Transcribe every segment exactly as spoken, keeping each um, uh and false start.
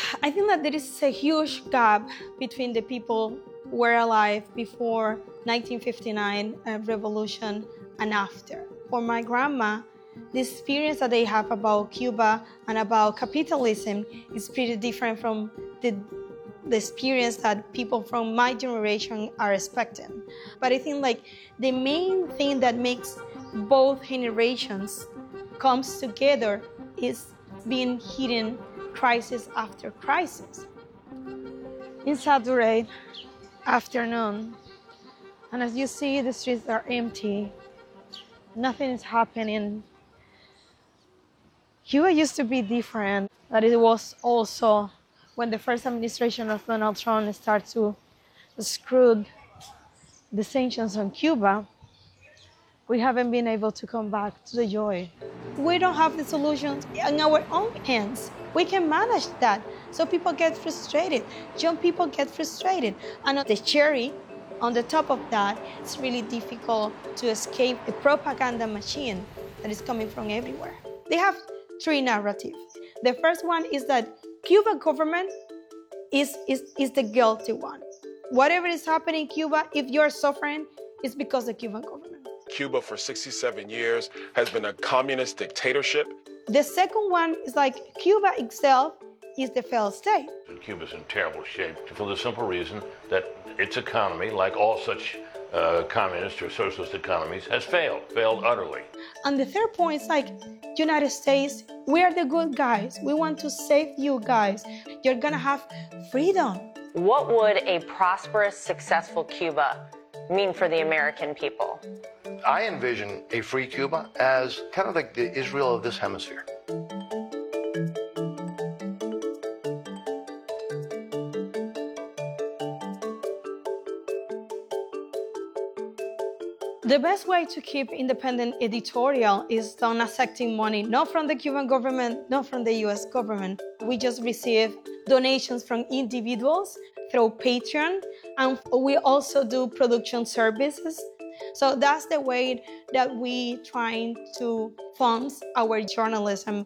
I think that there is a huge gap between the people who were alive before nineteen fifty-nine uh, revolution and after. For my grandma, the experience that they have about Cuba and about capitalism is pretty different from the, the experience that people from my generation are expecting. But I think like the main thing that makes both generations comes together is being hidden crisis after crisis. It's Saturday afternoon, and as you see, the streets are empty. Nothing is happening. Cuba used to be different, but it was also when the first administration of Donald Trump started to screw the sanctions on Cuba, we haven't been able to come back to the joy. We don't have the solutions in our own hands. We can manage that. So people get frustrated. Young people get frustrated. And the cherry on the top of that, it's really difficult to escape the propaganda machine that is coming from everywhere. They have three narratives. The first one is that Cuban government is, is, is the guilty one. Whatever is happening in Cuba, if you're suffering, it's because of the Cuban government. Cuba for sixty-seven years has been a communist dictatorship. The second one is like Cuba itself is the failed state. Cuba's in terrible shape for the simple reason that its economy, like all such uh, communist or socialist economies, has failed, failed utterly. And the third point is like, United States, we are the good guys. We want to save you guys. You're gonna have freedom. What would a prosperous, successful Cuba mean for the American people? I envision a free Cuba as kind of like the Israel of this hemisphere. The best way to keep independent editorial is not accepting money, not from the Cuban government, not from the U S government. We just receive donations from individuals through Patreon, and we also do production services. So that's the way that we trying to fund our journalism.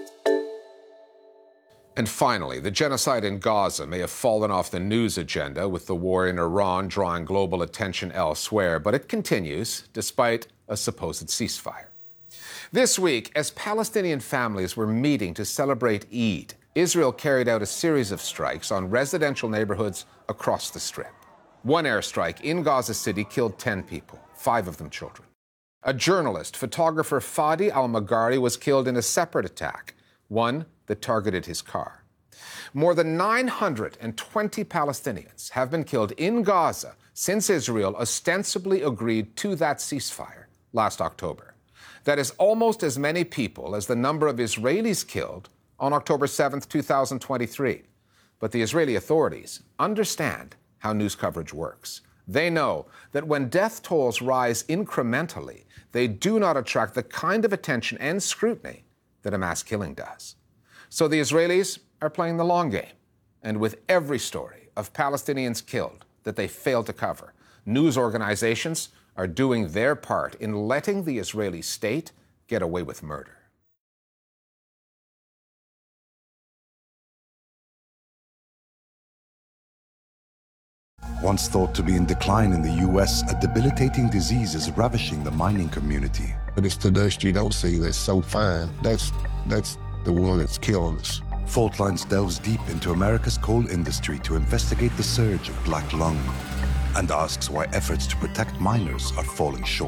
And finally, the genocide in Gaza may have fallen off the news agenda with the war in Iran drawing global attention elsewhere, but it continues despite a supposed ceasefire. This week, as Palestinian families were meeting to celebrate Eid, Israel carried out a series of strikes on residential neighborhoods across the Strip. One airstrike in Gaza City killed ten people, five of them children. A journalist, photographer Fadi al-Maghari, was killed in a separate attack, one that targeted his car. More than nine hundred twenty Palestinians have been killed in Gaza since Israel ostensibly agreed to that ceasefire last October. That is almost as many people as the number of Israelis killed on October seventh, two thousand twenty-three. But the Israeli authorities understand how news coverage works. They know that when death tolls rise incrementally, they do not attract the kind of attention and scrutiny that a mass killing does. So the Israelis are playing the long game. And with every story of Palestinians killed that they fail to cover, news organizations are doing their part in letting the Israeli state get away with murder. Once thought to be in decline in the U S, a debilitating disease is ravishing the mining community. But it's the dust you don't see that's so fine. That's, that's the one that's killing us. Fault Lines delves deep into America's coal industry to investigate the surge of black lung and asks why efforts to protect miners are falling short.